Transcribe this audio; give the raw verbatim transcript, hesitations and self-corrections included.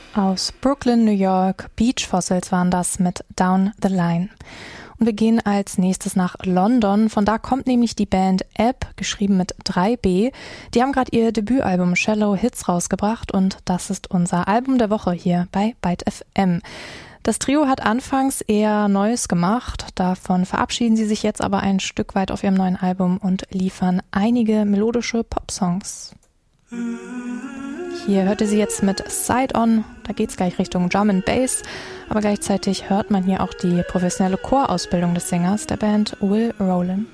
Aus Brooklyn, New York, Beach Fossils waren das mit Down the Line. Und wir gehen als nächstes nach London. Von da kommt nämlich die Band Ebb, geschrieben mit drei B. Die haben gerade ihr Debütalbum Shallow Hits rausgebracht und das ist unser Album der Woche hier bei Byte F M. Das Trio hat anfangs eher Neues gemacht, davon verabschieden sie sich jetzt aber ein Stück weit auf ihrem neuen Album und liefern einige melodische Popsongs. Hier hört ihr sie jetzt mit Side On, da geht's gleich Richtung Drum and Bass, aber gleichzeitig hört man hier auch die professionelle Chorausbildung des Sängers der Band Will Rowland.